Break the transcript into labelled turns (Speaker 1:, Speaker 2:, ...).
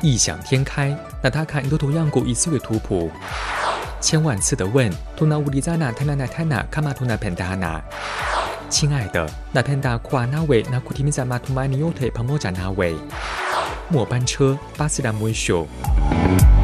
Speaker 1: 异想天开，nataka ndoto yangu isiwe tupu，千万次的问 tunaulizana tena na tena kama tunapendana，亲爱的 napenda kuwa nawe na kutimiza matumaini yote pamoja nawe，末班车 basi la mwisho。